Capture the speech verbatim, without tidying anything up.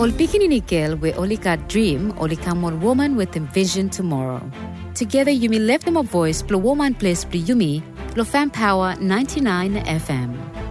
Ol pikininikil we olika dream olika more woman with envision tomorrow. Together Yumi left them a voice, plo woman place pli Yumi, lo fan power ninety-nine F M.